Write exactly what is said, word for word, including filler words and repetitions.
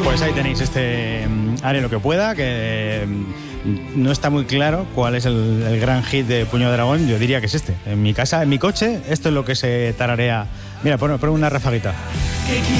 Pues ahí tenéis este um, Haré lo que pueda, que um, no está muy claro cuál es el, el gran hit de Puño de Dragón. Yo diría que es este. En mi casa, en mi coche, esto es lo que se tararea. Mira, pon, pon una rafaguita.